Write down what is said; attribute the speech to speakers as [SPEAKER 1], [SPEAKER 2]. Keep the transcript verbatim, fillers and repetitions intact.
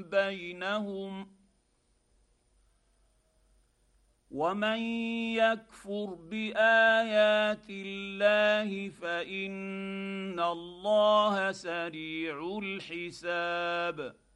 [SPEAKER 1] بينهم ومن يكفر بايات الله فان الله سريع الحساب